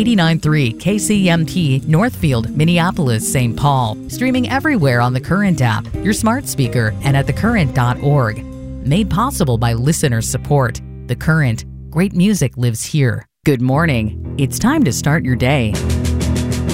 89.3 KCMT Northfield, Minneapolis, St. Paul. Streaming everywhere on the Current app, your smart speaker, and at thecurrent.org. Made possible by listener support. The Current. Great music lives here. Good morning. It's time to start your day.